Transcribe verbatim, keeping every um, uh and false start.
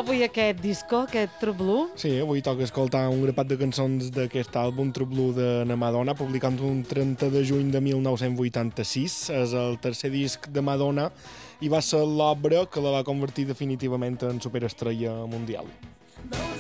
avui aquest disco, aquest True Blue. Sí, avui toca escoltar un grapat de cançons d'aquest àlbum True Blue de na Madonna, publicat un trenta de juny de mil nou-cents vuitanta-sis. És el tercer disc de Madonna i va ser l'obra que la va convertir definitivament en superestrella mundial.